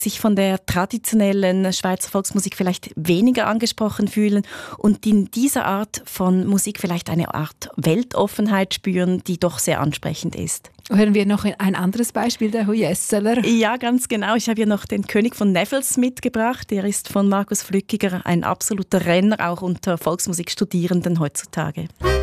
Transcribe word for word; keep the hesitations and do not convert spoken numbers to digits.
sich von der traditionellen Schweizer Volksmusik vielleicht weniger angesprochen fühlen und in dieser Art von Musik vielleicht eine Art Weltoffenheit spüren, die doch sehr ansprechend ist. Hören wir noch ein anderes Beispiel der Hujesseler? Ja, ganz genau. Ich habe hier noch den König von Nevels mitgebracht. Der ist von Markus Flückiger ein absoluter Renner, auch unter Volksmusikstudierenden heutzutage.